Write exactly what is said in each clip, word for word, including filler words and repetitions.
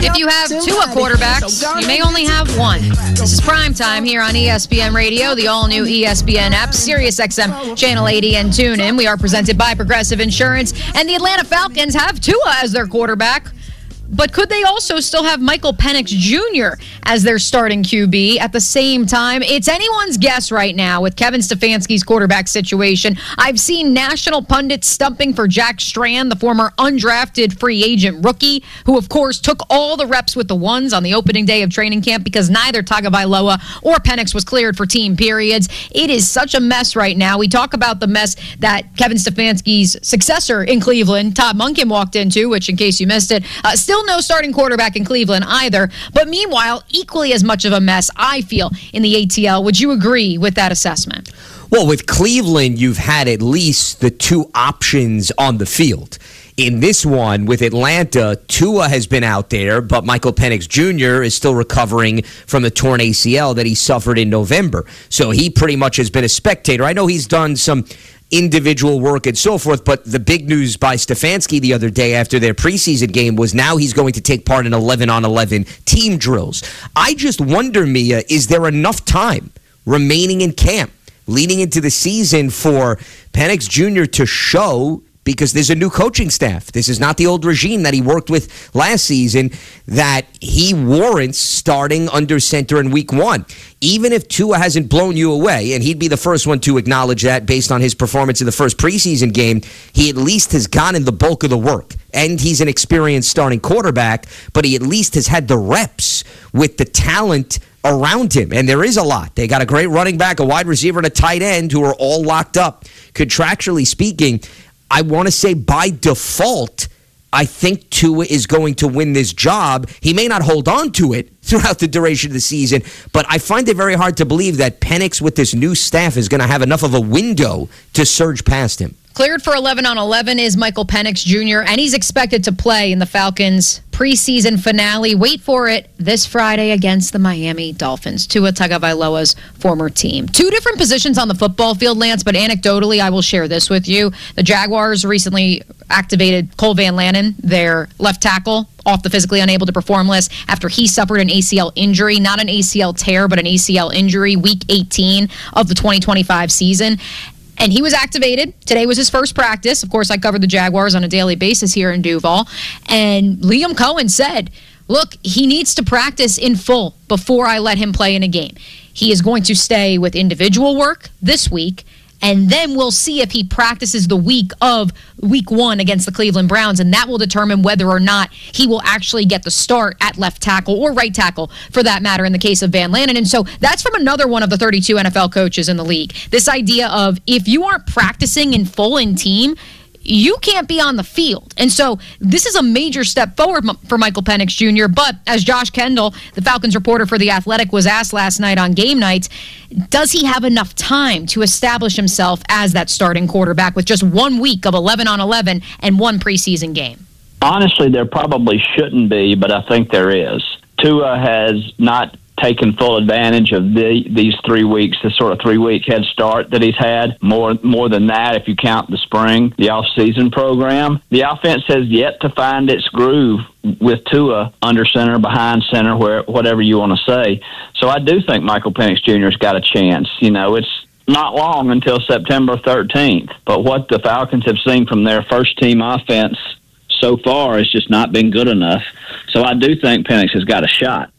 If you have Tua quarterbacks, you may only have one. This is Primetime here on E S P N Radio, the all-new E S P N app, Sirius X M, Channel eighty, and TuneIn. We are presented by Progressive Insurance, and the Atlanta Falcons have Tua as their quarterback. But could they also still have Michael Penix Junior as their starting Q B at the same time? It's anyone's guess right now with Kevin Stefanski's quarterback situation. I've seen national pundits stumping for Jack Strand, the former undrafted free agent rookie, who, of course, took all the reps with the ones on the opening day of training camp because neither Tagovailoa or Penix was cleared for team periods. It is such a mess right now. We talk about the mess that Kevin Stefanski's successor in Cleveland, Todd Monken, walked into, which, in case you missed it, uh, still no starting quarterback in Cleveland either. But meanwhile, equally as much of a mess, I feel, in the A T L. Would you agree with that assessment? Well, with Cleveland, you've had at least the two options on the field. In this one, with Atlanta, Tua has been out there, but Michael Penix Junior is still recovering from the torn A C L that he suffered in November. So he pretty much has been a spectator. I know he's done some individual work and so forth, but the big news by Stefanski the other day after their preseason game was now he's going to take part in eleven on eleven team drills. I just wonder, Mia, is there enough time remaining in camp leading into the season for Penix Junior to show, because there's a new coaching staff, this is not the old regime that he worked with last season, that he warrants starting under center in week one? Even if Tua hasn't blown you away, and he'd be the first one to acknowledge that based on his performance in the first preseason game, he at least has gotten the bulk of the work. And he's an experienced starting quarterback, but he at least has had the reps with the talent around him. And there is a lot. They got a great running back, a wide receiver, and a tight end who are all locked up. Contractually speaking, I want to say by default, I think Tua is going to win this job. He may not hold on to it throughout the duration of the season, but I find it very hard to believe that Penix with this new staff is going to have enough of a window to surge past him. Cleared for eleven on eleven is Michael Penix Junior, and he's expected to play in the Falcons' preseason finale. Wait for it, this Friday against the Miami Dolphins, Tua Tagovailoa's former team. Two different positions on the football field, Lance, but anecdotally, I will share this with you. The Jaguars recently activated Cole Van Lanen, their left tackle, off the physically unable to perform list after he suffered an A C L injury, not an A C L tear, but an A C L injury, week eighteen of the twenty twenty-five season. And he was activated. Today was his first practice. Of course, I cover the Jaguars on a daily basis here in Duval. And Liam Cohen said, look, he needs to practice in full before I let him play in a game. He is going to stay with individual work this week, and then we'll see if he practices the week of week one against the Cleveland Browns, and that will determine whether or not he will actually get the start at left tackle or right tackle, for that matter, in the case of Van Lanen. And so that's from another one of the thirty-two N F L coaches in the league. This idea of if you aren't practicing in full in team, you can't be on the field. And so this is a major step forward for Michael Penix Junior But as Josh Kendall, the Falcons reporter for The Athletic, was asked last night on Game Nights, does he have enough time to establish himself as that starting quarterback with just one week of eleven on eleven and one preseason game? Honestly, there probably shouldn't be, but I think there is. Tua has not taken full advantage of the, these three weeks, this sort of three-week head start that he's had. More more than that, if you count the spring, the off-season program. The offense has yet to find its groove with Tua under center, behind center, where whatever you want to say. So I do think Michael Penix Junior's got a chance. You know, it's not long until September thirteenth, but what the Falcons have seen from their first-team offense so far has just not been good enough. So I do think Penix has got a shot.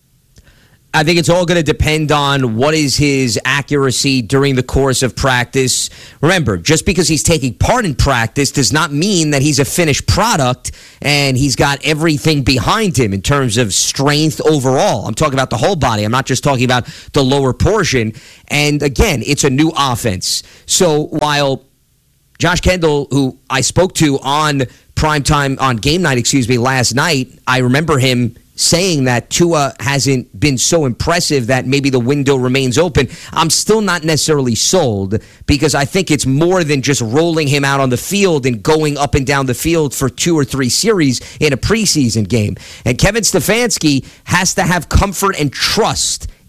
I think it's all going to depend on what is his accuracy during the course of practice. Remember, just because he's taking part in practice does not mean that he's a finished product and he's got everything behind him in terms of strength overall. I'm talking about the whole body. I'm not just talking about the lower portion. And again, it's a new offense. So while Josh Kendall, who I spoke to on primetime, on game night, excuse me, last night, I remember him saying that Tua hasn't been so impressive that maybe the window remains open. I'm still not necessarily sold, because I think it's more than just rolling him out on the field and going up and down the field for two or three series in a preseason game. And Kevin Stefanski has to have comfort and trust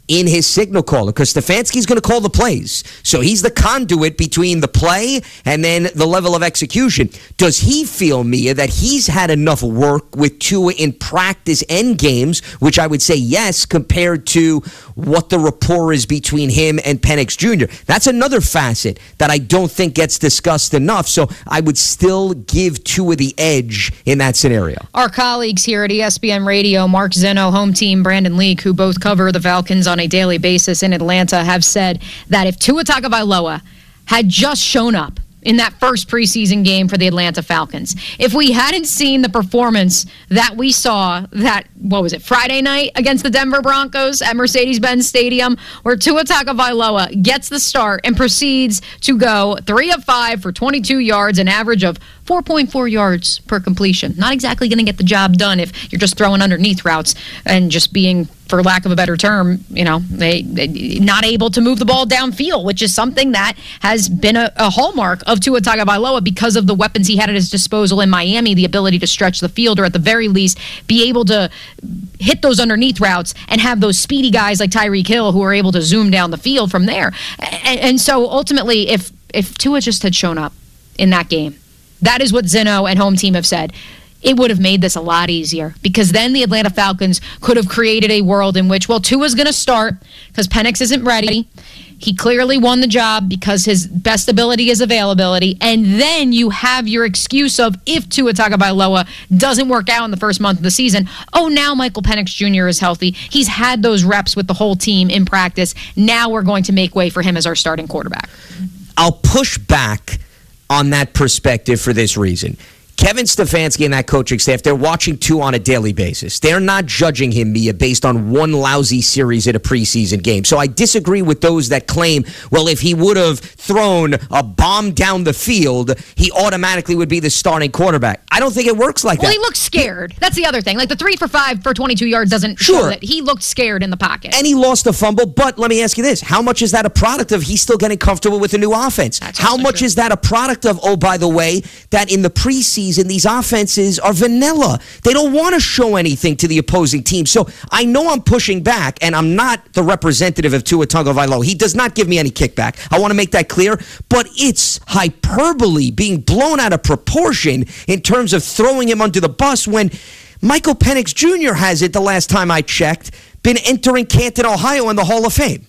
in his signal caller because Stefanski's going to call the plays. So he's the conduit between the play and then the level of execution. Does he feel, Mia, that he's had enough work with Tua in practice and games, which I would say yes, compared to what the rapport is between him and Penix Junior? That's another facet that I don't think gets discussed enough. So I would still give Tua the edge in that scenario. Our colleagues here at E S P N Radio, Mark Zeno, home team, Brandon Leak, who both cover the Falcons on a daily basis in Atlanta, have said that if Tua Tagovailoa had just shown up in that first preseason game for the Atlanta Falcons, if we hadn't seen the performance that we saw that, what was it, Friday night against the Denver Broncos at Mercedes-Benz Stadium, where Tua Tagovailoa gets the start and proceeds to go three of five for twenty-two yards, an average of four point four yards per completion. Not exactly going to get the job done if you're just throwing underneath routes and just being, for lack of a better term, you know, they, they not able to move the ball downfield, which is something that has been a, a hallmark of Tua Tagovailoa because of the weapons he had at his disposal in Miami, the ability to stretch the field or at the very least be able to hit those underneath routes and have those speedy guys like Tyreek Hill who are able to zoom down the field from there. And, and so ultimately, if if Tua just had shown up in that game, that is what Zeno and home team have said, it would have made this a lot easier because then the Atlanta Falcons could have created a world in which, well, Tua's going to start because Penix isn't ready. He clearly won the job because his best ability is availability. And then you have your excuse of if Tua Tagovailoa doesn't work out in the first month of the season, oh, now Michael Penix Junior is healthy. He's had those reps with the whole team in practice. Now we're going to make way for him as our starting quarterback. I'll push back on that perspective for this reason. Kevin Stefanski and that coaching staff, they're watching Tua on a daily basis. They're not judging him, Mia, based on one lousy series at a preseason game. So I disagree with those that claim, well, if he would have thrown a bomb down the field, he automatically would be the starting quarterback. I don't think it works like well, that. Well, he looked scared. That's the other thing. Like the three for five for twenty-two yards doesn't sure. show that he looked scared in the pocket. And he lost a fumble, but let me ask you this. How much is that a product of he's still getting comfortable with the new offense? That's How much true. is that a product of, oh, by the way, that in the preseason, these offenses are vanilla. They don't want to show anything to the opposing team. So I know I'm pushing back, and I'm not the representative of Tua Tagovailoa. He does not give me any kickback. I want to make that clear. But it's hyperbole being blown out of proportion in terms of throwing him under the bus when Michael Penix Junior has it, the last time I checked, been entering Canton, Ohio in the Hall of Fame.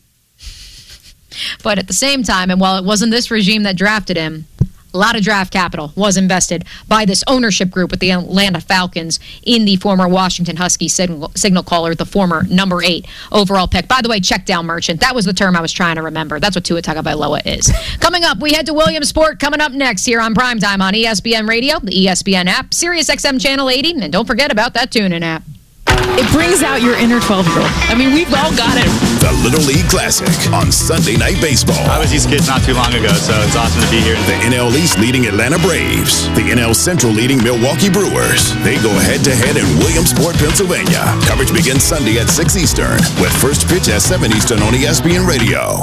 But at the same time, and while it wasn't this regime that drafted him, a lot of draft capital was invested by this ownership group with the Atlanta Falcons in the former Washington Huskies signal, signal caller, the former number eight overall pick. By the way, check down merchant. That was the term I was trying to remember. That's what Tua Tagovailoa is. Coming up, we head to Williamsport. Coming up next here on Primetime on E S P N Radio, the E S P N app, Sirius X M Channel eighty, and don't forget about that TuneIn app. It brings out your inner twelve-year-old. I mean, we've all got it. The Little League Classic on Sunday Night Baseball. I was these kids not too long ago, so it's awesome to be here. The N L East leading Atlanta Braves. The N L Central leading Milwaukee Brewers. They go head-to-head in Williamsport, Pennsylvania. Coverage begins Sunday at six Eastern with first pitch at seven Eastern on E S P N Radio.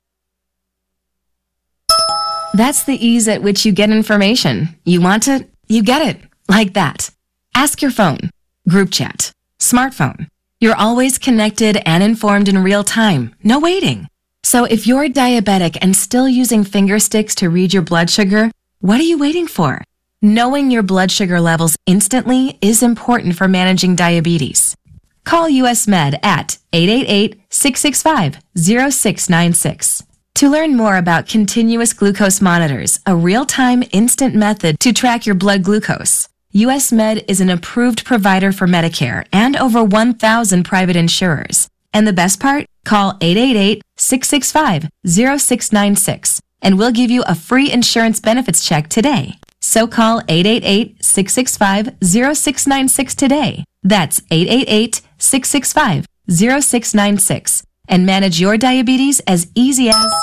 That's the ease at which you get information. You want it, you get it. Like that. Ask your phone. Group chat. Smartphone. You're always connected and informed in real time. No waiting. So if you're diabetic and still using finger sticks to read your blood sugar, what are you waiting for? Knowing your blood sugar levels instantly is important for managing diabetes. Call U S Med at eight eight eight, six six five, zero six nine six. To learn more about continuous glucose monitors, a real-time instant method to track your blood glucose, U S Med is an approved provider for Medicare and over one thousand private insurers. And the best part? Call eight eight eight, six six five, zero six nine six and we'll give you a free insurance benefits check today. So call eight eight eight, six six five, zero six nine six today. That's eight eight eight, six six five, zero six nine six and manage your diabetes as easy as...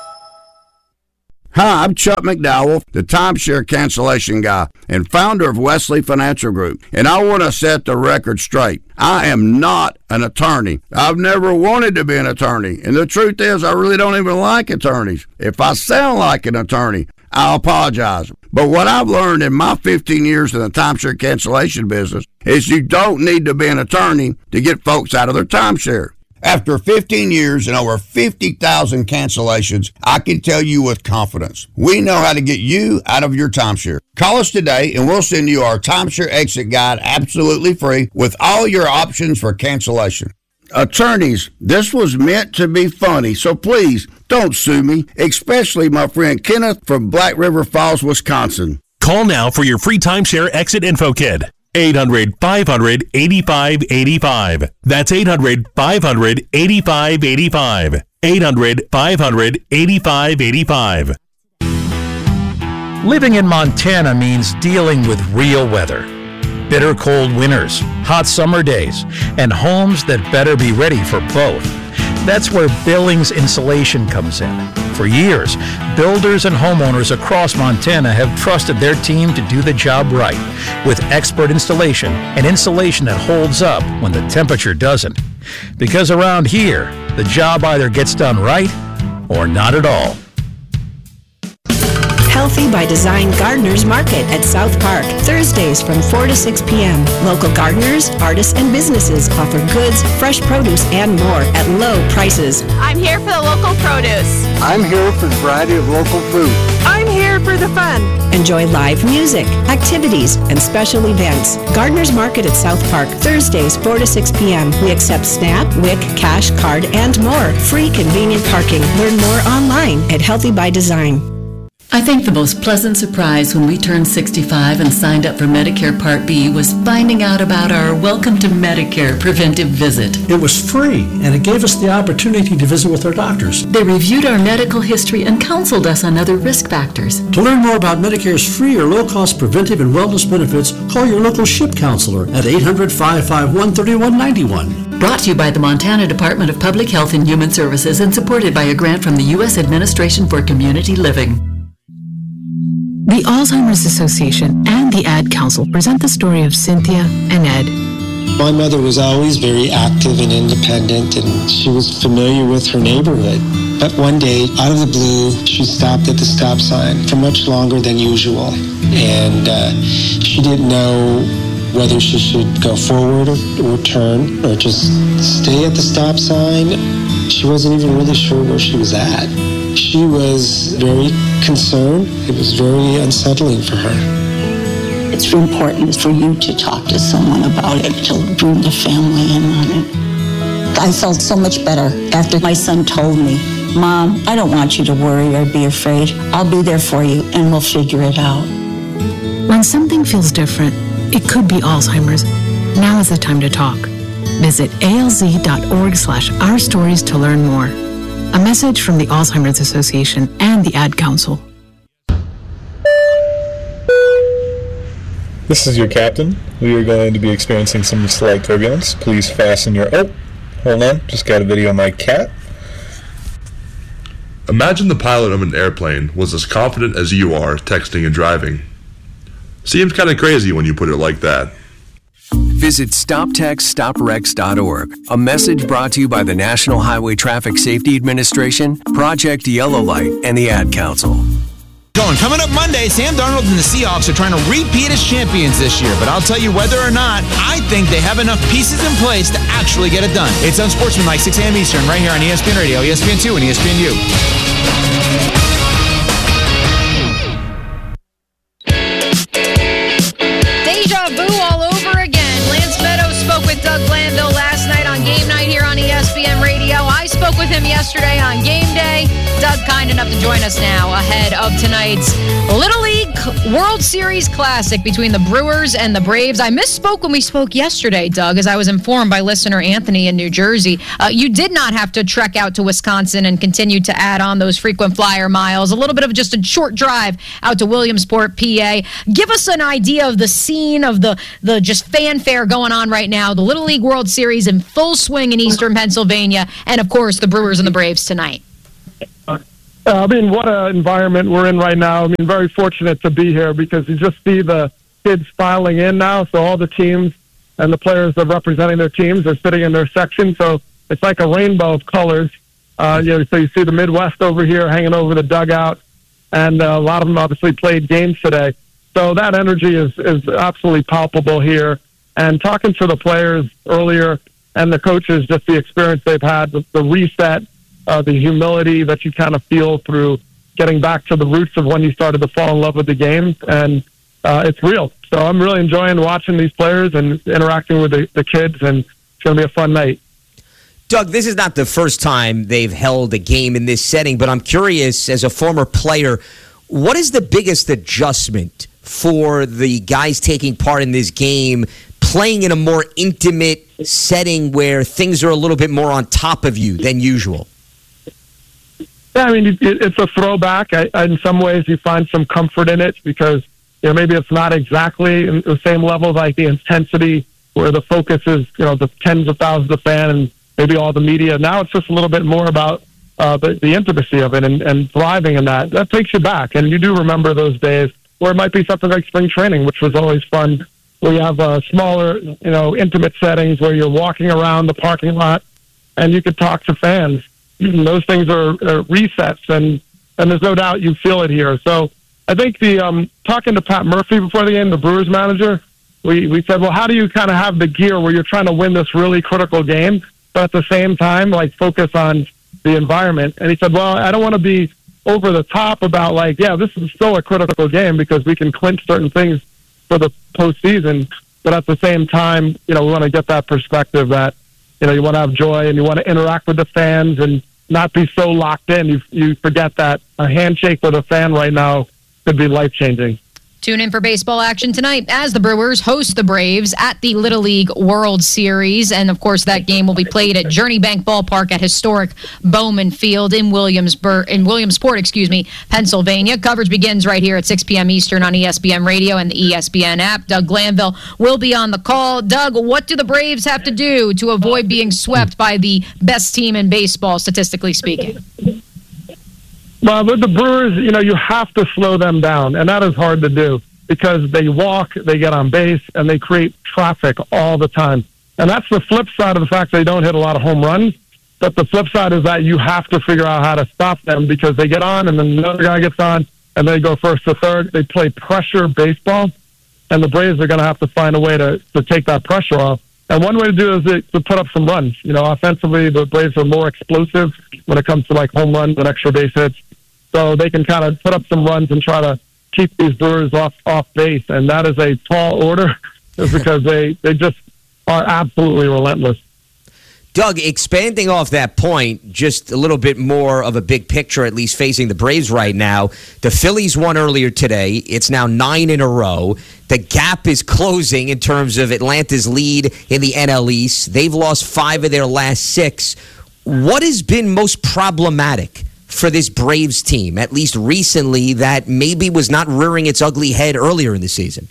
Hi, I'm Chuck McDowell, the timeshare cancellation guy and founder of Wesley Financial Group, and I want to set the record straight. I am not an attorney. I've never wanted to be an attorney, and the truth is I really don't even like attorneys. If I sound like an attorney, I apologize. But what I've learned in my fifteen years in the timeshare cancellation business is you don't need to be an attorney to get folks out of their timeshare. After fifteen years and over fifty thousand cancellations, I can tell you with confidence, we know how to get you out of your timeshare. Call us today and we'll send you our timeshare exit guide absolutely free with all your options for cancellation. Attorneys, this was meant to be funny, so please don't sue me, especially my friend Kenneth from Black River Falls, Wisconsin. Call now for your free timeshare exit info kit. eight hundred, five hundred, eighty-five eighty-five. That's eight hundred, five hundred, eighty-five eighty-five. eight hundred, five hundred, eighty-five eighty-five. Living in Montana means dealing with real weather. Bitter cold winters, hot summer days, and homes that better be ready for both. That's where Billings Insulation comes in. For years, builders and homeowners across Montana have trusted their team to do the job right, with expert installation and insulation that holds up when the temperature doesn't. Because around here, the job either gets done right or not at all. Healthy by Design Gardeners Market at South Park, Thursdays from four to six p.m. Local gardeners, artists, and businesses offer goods, fresh produce, and more at low prices. I'm here for the local produce. I'm here for the variety of local food. I'm here for the fun. Enjoy live music, activities, and special events. Gardeners Market at South Park, Thursdays, four to six p.m. We accept SNAP, W I C, cash, card, and more. Free convenient parking. Learn more online at Healthy by Design. I think the most pleasant surprise when we turned sixty-five and signed up for Medicare Part B was finding out about our Welcome to Medicare preventive visit. It was free, and it gave us the opportunity to visit with our doctors. They reviewed our medical history and counseled us on other risk factors. To learn more about Medicare's free or low-cost preventive and wellness benefits, call your local SHIP counselor at eight hundred, five five one, three one nine one. Brought to you by the Montana Department of Public Health and Human Services and supported by a grant from the U S Administration for Community Living. The Alzheimer's Association and the Ad Council present the story of Cynthia and Ed. My mother was always very active and independent, and she was familiar with her neighborhood. But one day, out of the blue, she stopped at the stop sign for much longer than usual. And uh, she didn't know whether she should go forward or, or turn or just stay at the stop sign. She wasn't even really sure where she was at. She was very concerned. It was very unsettling for her. It's important for you to talk to someone about it, to bring the family in on it. I felt so much better after my son told me, Mom, I don't want you to worry or be afraid. I'll be there for you and we'll figure it out. When something feels different, it could be Alzheimer's. Now is the time to talk. Visit alz.org slash our stories to learn more. A message from the Alzheimer's Association and the Ad Council. This is your captain. We are going to be experiencing some slight turbulence. Please fasten your... Oh, hold on. Just got a video of my cat. Imagine the pilot of an airplane was as confident as you are texting and driving. Seems kind of crazy when you put it like that. Visit stop text stop wrecks dot org. A message brought to you by the National Highway Traffic Safety Administration, Project Yellow Light, and the Ad Council. Going coming up Monday, Sam Darnold and the Seahawks are trying to repeat as champions this year. But I'll tell you whether or not, I think they have enough pieces in place to actually get it done. It's Unsportsmanlike, six a.m. Eastern, right here on E S P N Radio, E S P N two, and E S P N U. Spoke with him yesterday on game day. Doug, kind enough to join us now ahead of tonight's Little League World Series Classic between the Brewers and the Braves. I misspoke when we spoke yesterday, Doug, as I was informed by listener Anthony in New Jersey. Uh, you did not have to trek out to Wisconsin and continue to add on those frequent flyer miles. A little bit of just a short drive out to Williamsport, P A. Give us an idea of the scene, of the, the just fanfare going on right now. The Little League World Series in full swing in eastern Pennsylvania, and of course the Brewers and the Braves tonight. Uh, I mean, what an environment we're in right now. I mean, very fortunate to be here because you just see the kids filing in now. So all the teams and the players that are representing their teams are sitting in their section. So it's like a rainbow of colors. Uh, you know, so you see the Midwest over here hanging over the dugout, and uh, a lot of them obviously played games today. So that energy is, is absolutely palpable here. And talking to the players earlier, and the coaches, just the experience they've had, the, the reset, uh, the humility that you kind of feel through getting back to the roots of when you started to fall in love with the game. And uh, it's real. So I'm really enjoying watching these players and interacting with the, the kids, and it's going to be a fun night. Doug, this is not the first time they've held a game in this setting, but I'm curious, as a former player, what is the biggest adjustment for the guys taking part in this game, playing in a more intimate setting where things are a little bit more on top of you than usual? Yeah, I mean, it, it's a throwback. I, I, in some ways, you find some comfort in it because, you know, maybe it's not exactly in the same level, like the intensity where the focus is, you know, the tens of thousands of fans and maybe all the media. Now it's just a little bit more about uh, the, the intimacy of it and, and thriving in that. That takes you back, and you do remember those days where it might be something like spring training, which was always fun. We have uh, smaller, you know, intimate settings where you're walking around the parking lot and you could talk to fans. Those things are, are resets, and, and there's no doubt you feel it here. So I think the um, talking to Pat Murphy before the game, the Brewers manager, we, we said, well, how do you kind of have the gear where you're trying to win this really critical game, but at the same time, like, focus on the environment? And he said, well, I don't want to be over the top about, like, yeah, this is still a critical game because we can clinch certain things for the postseason, but at the same time, you know, we want to get that perspective that, you know, you want to have joy and you want to interact with the fans and not be so locked in. You you forget that a handshake with a fan right now could be life-changing. Tune in for baseball action tonight as the Brewers host the Braves at the Little League World Series. And, of course, that game will be played at Journey Bank Ballpark at historic Bowman Field in Williamsburg, in Williamsport, excuse me, Pennsylvania. Coverage begins right here at six p.m. Eastern on E S P N Radio and the E S P N app. Doug Glanville will be on the call. Doug, what do the Braves have to do to avoid being swept by the best team in baseball, statistically speaking? Well, with the Brewers, you know, you have to slow them down, and that is hard to do because they walk, they get on base, and they create traffic all the time. And that's the flip side of the fact they don't hit a lot of home runs. But the flip side is that you have to figure out how to stop them because they get on, and then another guy gets on, and they go first to third. They play pressure baseball, and the Braves are going to have to find a way to, to take that pressure off. And one way to do it is to put up some runs. You know, offensively, the Braves are more explosive when it comes to, like, home runs and extra base hits. So they can kind of put up some runs and try to keep these Brewers off off base. And that is a tall order because they, they just are absolutely relentless. Doug, expanding off that point, just a little bit more of a big picture, at least facing the Braves right now. The Phillies won earlier today. It's now nine in a row. The gap is closing in terms of Atlanta's lead in the N L East. They've lost five of their last six. What has been most problematic for this Braves team, at least recently, that maybe was not rearing its ugly head earlier in the season?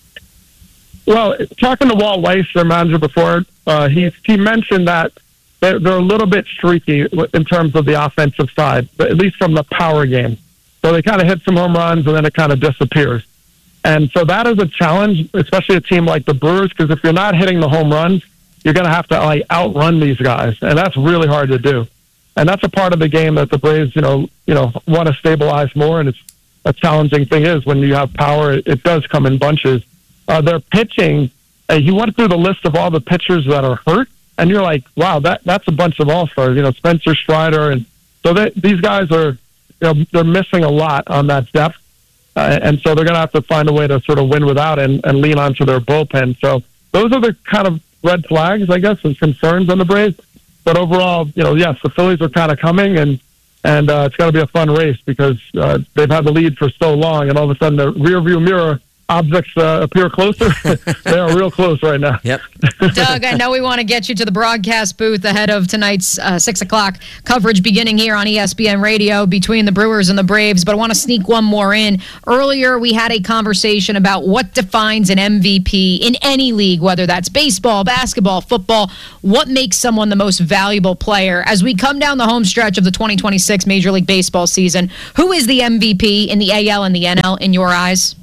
Well, talking to Walt Weiss, their manager before, uh, he he mentioned that they're, they're a little bit streaky in terms of the offensive side, but at least from the power game. So they kind of hit some home runs and then it kind of disappears. And so that is a challenge, especially a team like the Brewers, because if you're not hitting the home runs, you're going to have to like outrun these guys, and that's really hard to do. And that's a part of the game that the Braves, you know, you know, want to stabilize more. And it's a challenging thing is when you have power, it, it does come in bunches. Uh, they're pitching. Uh, you went through the list of all the pitchers that are hurt, and you're like, wow, that that's a bunch of all-stars. You know, Spencer Strider, and so they, these guys are, you know, they're missing a lot on that depth, uh, and so they're going to have to find a way to sort of win without and, and lean onto their bullpen. So those are the kind of red flags, I guess, and concerns on the Braves. But overall, you know, yes, the Phillies are kind of coming, and and uh, it's going to be a fun race because uh, they've had the lead for so long, and all of a sudden the rearview mirror objects uh, appear closer. They are real close right now. Yep. Doug, I know we want to get you to the broadcast booth ahead of tonight's uh, six o'clock coverage beginning here on E S P N Radio between the Brewers and the Braves, but I want to sneak one more in. Earlier, we had a conversation about what defines an M V P in any league, whether that's baseball, basketball, football. What makes someone the most valuable player? As we come down the home stretch of the twenty twenty-six Major League Baseball season, who is the M V P in the A L and the N L in your eyes?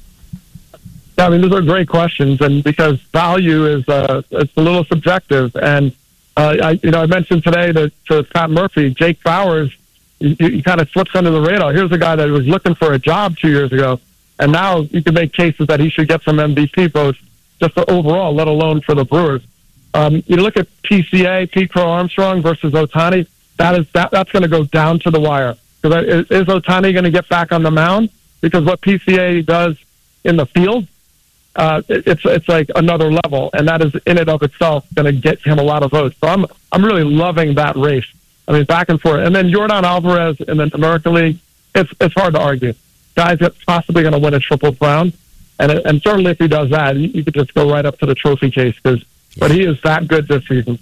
I mean, those are great questions, and because value is uh, it's a little subjective. And uh, I, you know, I mentioned today to, to Pat Murphy, Jake Bauers, he, he kind of slips under the radar. Here's a guy that was looking for a job two years ago, and now you can make cases that he should get some M V P votes just for overall, let alone for the Brewers. Um, you look at P C A, Pete Crow Armstrong versus Ohtani. That is that that's going to go down to the wire. Because is, is Ohtani going to get back on the mound? Because what P C A does in the field, uh, it, it's it's like another level, and that is in and of itself going to get him a lot of votes. So I'm I'm really loving that race. I mean, back and forth, and then Yordan Alvarez in the American League. It's it's hard to argue. Guy's possibly going to win a Triple Crown, and and certainly if he does that, you, you could just go right up to the trophy case. Because but he is that good this season.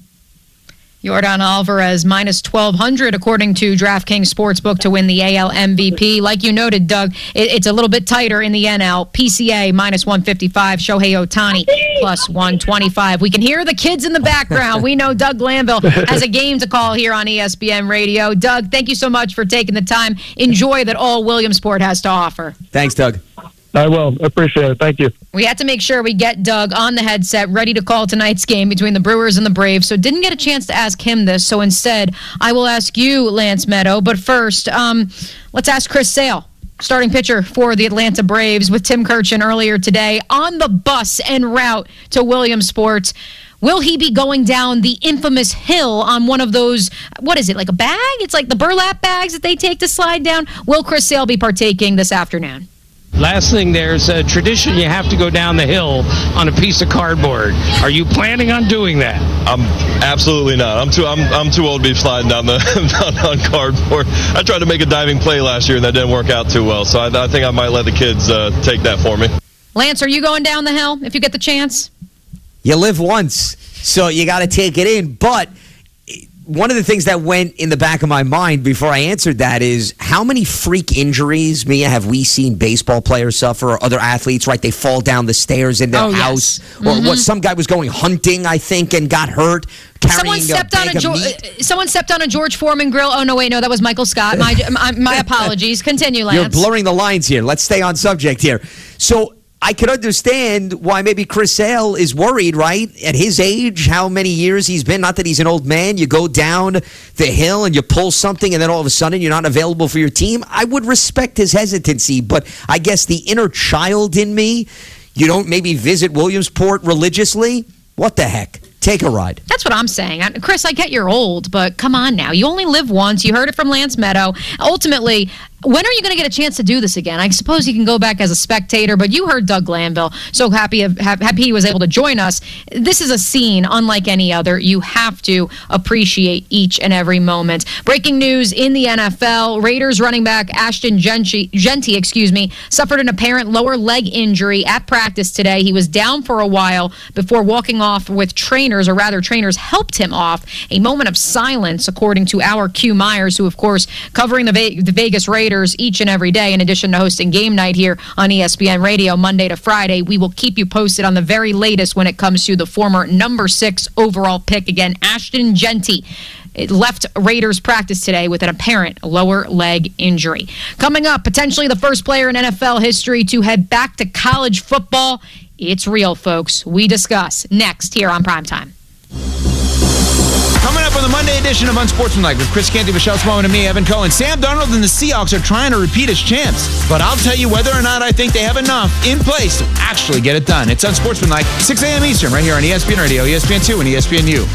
Yordan Alvarez minus twelve hundred according to DraftKings Sportsbook to win the A L M V P. Like you noted, Doug, it, it's a little bit tighter in the N L. P C A minus one fifty-five, Shohei Ohtani plus one twenty-five. We can hear the kids in the background. We know Doug Glanville has a game to call here on E S P N Radio. Doug, thank you so much for taking the time. Enjoy that all Williamsport has to offer. Thanks, Doug. I will. Appreciate it. Thank you. We had to make sure we get Doug on the headset, ready to call tonight's game between the Brewers and the Braves, so didn't get a chance to ask him this. So instead, I will ask you, Lance Meadow. But first, um, let's ask Chris Sale, starting pitcher for the Atlanta Braves, with Tim Kirchin earlier today on the bus en route to Williamsport. Will he be going down the infamous hill on one of those, what is it, like a bag? It's like the burlap bags that they take to slide down. Will Chris Sale be partaking this afternoon? Last thing, there's a tradition you have to go down the hill on a piece of cardboard. Are you planning on doing that? I'm absolutely not. I'm too I'm I'm too old to be sliding down the down on cardboard. I tried to make a diving play last year and that didn't work out too well. So I, I think I might let the kids uh, take that for me. Lance, are you going down the hill if you get the chance? You live once, so you got to take it in. But one of the things that went in the back of my mind before I answered that is how many freak injuries, Mia, have we seen baseball players suffer or other athletes, right? They fall down the stairs in their oh, house. Yes. Or mm-hmm. what? Some guy was going hunting, I think, and got hurt. Someone stepped a on a jo- someone stepped on a George Foreman grill. Oh no, wait, no, that was Michael Scott. My my, my apologies. Continue, Lance. You're blurring the lines here. Let's stay on subject here. So I could understand why maybe Chris Sale is worried, right? At his age, how many years he's been. Not that he's an old man. You go down the hill and you pull something and then all of a sudden you're not available for your team. I would respect his hesitancy, but I guess the inner child in me, you don't maybe visit Williamsport religiously? What the heck? Take a ride. That's what I'm saying. Chris, I get you're old, but come on now. You only live once. You heard it from Lance Meadow. Ultimately, when are you going to get a chance to do this again? I suppose you can go back as a spectator, but you heard Doug Glanville. So happy, happy he was able to join us. This is a scene unlike any other. You have to appreciate each and every moment. Breaking news in the N F L. Raiders running back Ashton Jeanty, Jeanty, excuse me, suffered an apparent lower leg injury at practice today. He was down for a while before walking off with trainers, or rather trainers helped him off. A moment of silence, according to our Q Myers, who, of course, covering the, Ve- the Vegas Raiders each and every day, in addition to hosting Game Night here on E S P N Radio Monday to Friday. We will keep you posted on the very latest when it comes to the former number six overall pick. Again, Ashton Jeanty. It left Raiders practice today with an apparent lower leg injury. Coming up, potentially the first player in N F L history to head back to college football. It's real, folks. We discuss next here on Primetime. Coming up on the Monday edition of Unsportsmanlike with Chris Canty, Michelle Smallman, and me, Evan Cohen. Sam Darnold and the Seahawks are trying to repeat as champs, but I'll tell you whether or not I think they have enough in place to actually get it done. It's Unsportsmanlike, six a.m. Eastern, right here on E S P N Radio, E S P N two, and E S P N U.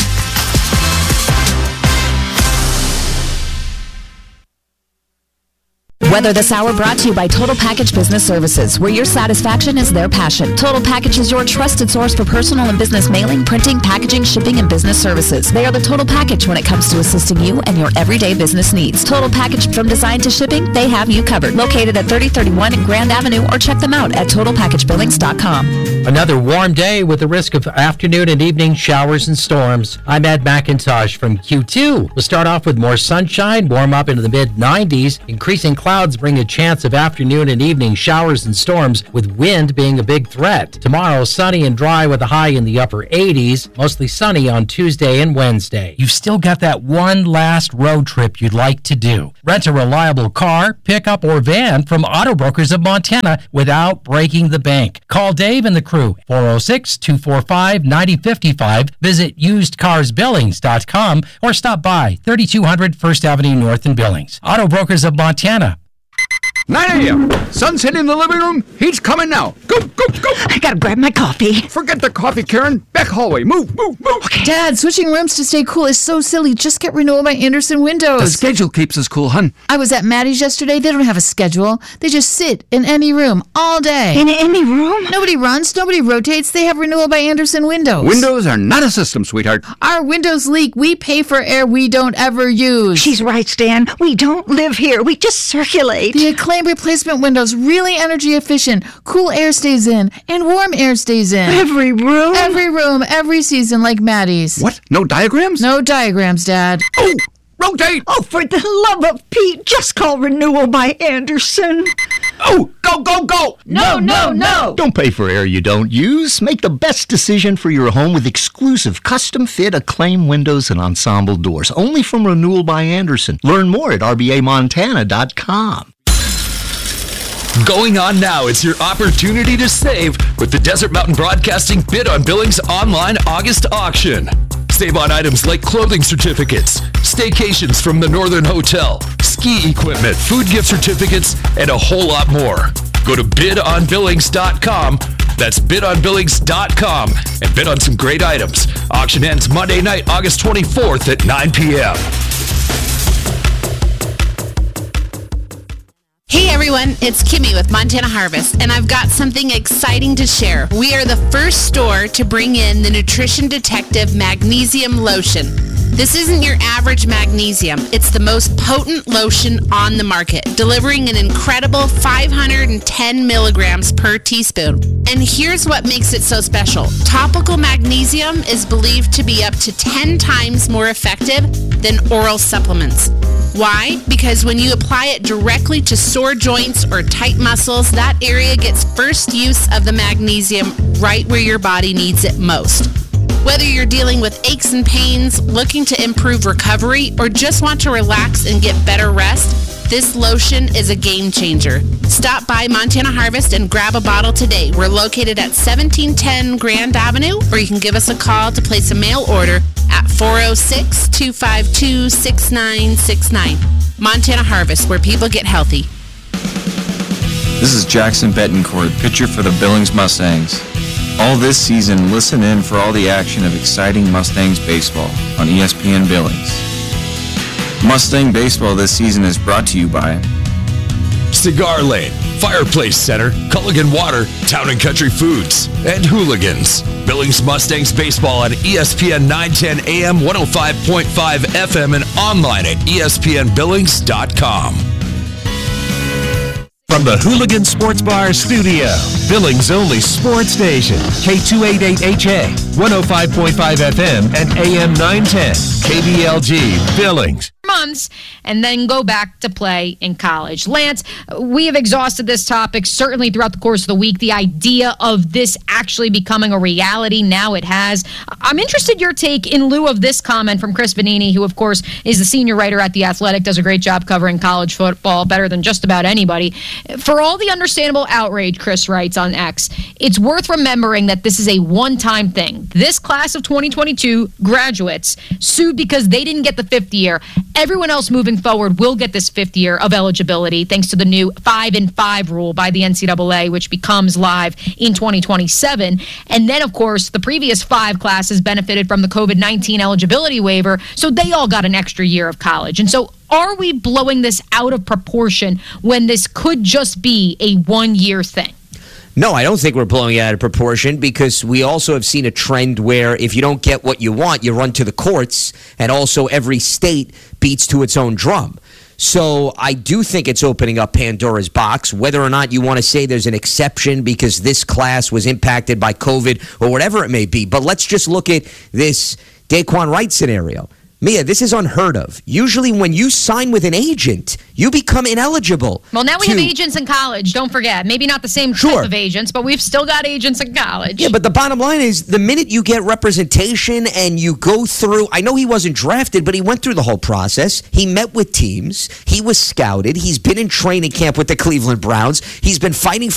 Weather This Hour brought to you by Total Package Business Services, where your satisfaction is their passion. Total Package is your trusted source for personal and business mailing, printing, packaging, shipping, and business services. They are the Total Package when it comes to assisting you and your everyday business needs. Total Package, from design to shipping, they have you covered. Located at thirty thirty-one Grand Avenue, or check them out at total package billings dot com. Another warm day with the risk of afternoon and evening showers and storms. I'm Ed McIntosh from Q two. We'll start off with more sunshine, warm up into the mid nineties. Increasing clouds bring a chance of afternoon and evening showers and storms, with wind being a big threat. Tomorrow, sunny and dry with a high in the upper eighties. Mostly sunny on Tuesday and Wednesday. You've still got that one last road trip you'd like to do. Rent a reliable car, pickup, or van from Auto Brokers of Montana without breaking the bank. Call Dave and the crew, four oh six, two four five, nine oh five five. Visit used cars billings dot com or stop by thirty-two hundred First Avenue North in Billings. Auto Brokers of Montana. nine a.m. Sun's hitting the living room. He's coming now. Go, go, go. I gotta grab my coffee. Forget the coffee, Karen. Back hallway. Move, move, move. Okay. Dad, switching rooms to stay cool is so silly. Just get Renewal by Andersen windows. The schedule keeps us cool, hun. I was at Maddie's yesterday. They don't have a schedule. They just sit in any room all day. In any room? Nobody runs. Nobody rotates. They have Renewal by Andersen windows. Windows are not a system, sweetheart. Our windows leak. We pay for air we don't ever use. She's right, Stan. We don't live here. We just circulate. The Acclaim replacement windows, really energy efficient. Cool air stays in and warm air stays in. Every room? Every room, every season, like Maddie's. What? No diagrams? No diagrams, Dad. Oh, rotate! Oh, for the love of Pete, just call Renewal by Andersen. Oh, go, go, go! No, no, no! Don't pay for air you don't use. Make the best decision for your home with exclusive custom-fit Acclaim windows and ensemble doors. Only from Renewal by Andersen. Learn more at R B A Montana dot com. Going on now, it's your opportunity to save with the Desert Mountain Broadcasting Bid on Billings online August auction. Save on items like clothing certificates, staycations from the Northern Hotel, ski equipment, food gift certificates, and a whole lot more. Go to bid on billings dot com. That's bid on billings dot com and bid on some great items. Auction ends Monday night, August twenty-fourth at nine p.m. Hey everyone, it's Kimmy with Montana Harvest, and I've got something exciting to share. We are the first store to bring in the Nutrition Detective Magnesium Lotion. This isn't your average magnesium. It's the most potent lotion on the market, delivering an incredible five hundred ten milligrams per teaspoon. And here's what makes it so special. Topical magnesium is believed to be up to ten times more effective than oral supplements. Why? Because when you apply it directly to sore joints or tight muscles, that area gets first use of the magnesium right where your body needs it most. Whether you're dealing with aches and pains, looking to improve recovery, or just want to relax and get better rest, this lotion is a game changer. Stop by Montana Harvest and grab a bottle today. We're located at seventeen ten Grand Avenue, or you can give us a call to place a mail order at four oh six, two five two, six nine six nine. Montana Harvest, where people get healthy. This is Jackson Betancourt, pitcher for the Billings Mustangs. All this season, listen in for all the action of exciting Mustangs baseball on E S P N Billings. Mustang baseball this season is brought to you by Cigar Lane, Fireplace Center, Culligan Water, Town and Country Foods, and Hooligans. Billings Mustangs baseball on E S P N nine ten A M, one oh five point five F M, and online at E S P N billings dot com. From the Hooligan Sports Bar studio, Billings' only sports station, K two eighty-eight H A, one oh five point five F M, and A M nine ten, K B L G, Billings. Months and then go back to play in college. Lance, we have exhausted this topic certainly throughout the course of the week. The idea of this actually becoming a reality, now it has. I'm interested in your take in lieu of this comment from Chris Vanini, who of course is the senior writer at The Athletic, does a great job covering college football, better than just about anybody. For all the understandable outrage, Chris writes on X, it's worth remembering that this is a one-time thing. This class of twenty twenty-two graduates sued because they didn't get the fifth year. Everyone else moving forward will get this fifth year of eligibility thanks to the new five and five rule by the N C double A, which becomes live in twenty twenty-seven. And then, of course, the previous five classes benefited from the COVID nineteen eligibility waiver, so they all got an extra year of college. And so are we blowing this out of proportion when this could just be a one-year thing? No, I don't think we're blowing it out of proportion, because we also have seen a trend where if you don't get what you want, you run to the courts, and also every state beats to its own drum. So I do think it's opening up Pandora's box, whether or not you want to say there's an exception because this class was impacted by COVID or whatever it may be. But let's just look at this Daquan Wright scenario. Mia, this is unheard of. Usually when you sign with an agent, you become ineligible. Well, now we to... have agents in college, don't forget. Maybe not the same sure. type of agents, but we've still got agents in college. Yeah, but the bottom line is the minute you get representation and you go through, I know he wasn't drafted, but he went through the whole process. He met with teams. He was scouted. He's been in training camp with the Cleveland Browns. He's been fighting for